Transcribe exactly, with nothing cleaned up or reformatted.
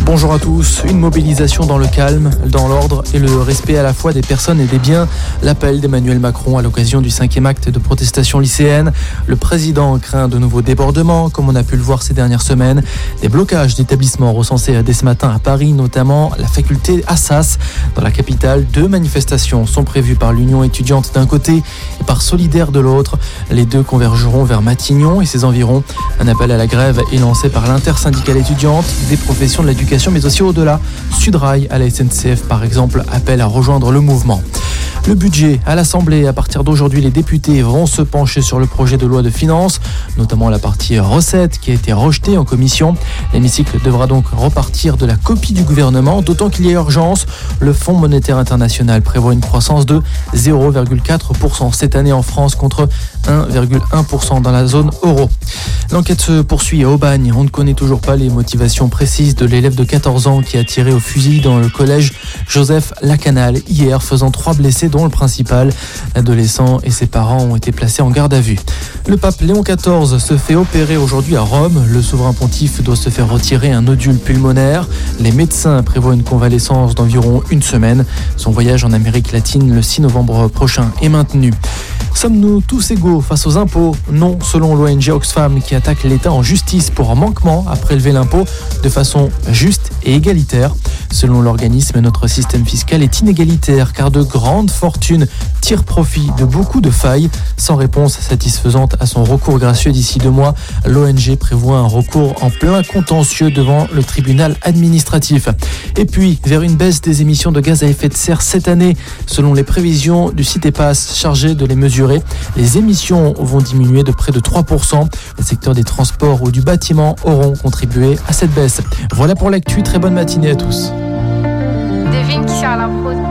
Bonjour à tous. Une mobilisation dans le calme, dans l'ordre et le respect à la fois des personnes et des biens. L'appel d'Emmanuel Macron à l'occasion du cinquième acte de protestation lycéenne. Le président craint de nouveaux débordements, comme on a pu le voir ces dernières semaines. Des blocages d'établissements recensés dès ce matin à Paris, notamment la faculté Assas. Dans la capitale, deux manifestations sont prévues par l'Union étudiante d'un côté et par Solidaire de l'autre. Les deux convergeront vers Matignon et ses environs. Un appel à la grève est lancé par l'intersyndicale étudiante des professions de l'éducation, mais aussi au-delà. Sudrail à la S N C F, par exemple, appelle à rejoindre le mouvement. Le budget à l'Assemblée. À partir d'aujourd'hui, les députés vont se pencher sur le projet de loi de finances, notamment la partie recettes qui a été rejetée en commission. L'hémicycle devra donc repartir de la copie du gouvernement, d'autant qu'il y a urgence. Le Fonds monétaire international prévoit une croissance de zéro virgule quatre pour cent cette année en France contre un virgule un pour cent dans la zone euro. L'enquête se poursuit à Aubagne. On ne connaît toujours pas les motivations précises de l'élève de quatorze ans qui a tiré au fusil dans le collège Joseph Lacanal hier, faisant trois blessés dont le principal. L'adolescent et ses parents ont été placés en garde à vue. Le pape Léon quatorze se fait opérer aujourd'hui à Rome. Le souverain pontife doit se faire retirer un nodule pulmonaire. Les médecins prévoient une convalescence d'environ une semaine. Son voyage en Amérique latine le six novembre prochain est maintenu. Sommes-nous tous égaux face aux impôts ? Non, selon l'O N G Oxfam qui attaque l'État en justice pour manquement à prélever l'impôt de façon juste et égalitaire. Selon l'organisme, notre système fiscal est inégalitaire car de grandes fortunes tirent profit de beaucoup de failles. Sans réponse satisfaisante à son recours gracieux d'ici deux mois, l'O N G prévoit un recours en plein contentieux devant le tribunal administratif. Et puis, vers une baisse des émissions de gaz à effet de serre cette année, selon les prévisions du CITEPAS chargé de les mesurer, les émissions vont diminuer de près de trois pour cent. Les secteurs des transports ou du bâtiment auront contribué à cette baisse. Voilà pour l'actu, très bonne matinée à tous. Devine qui sert à la prod.